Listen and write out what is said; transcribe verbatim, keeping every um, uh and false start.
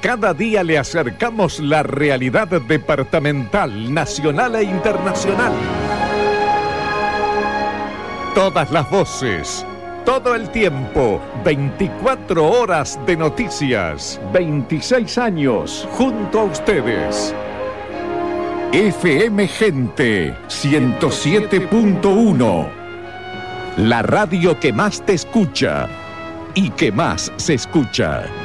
Cada día le acercamos la realidad departamental, nacional e internacional. Todas las voces, todo el tiempo, veinticuatro horas de noticias, veintiséis años junto a ustedes. F M Gente ciento siete punto uno, la radio que más te escucha y que más se escucha.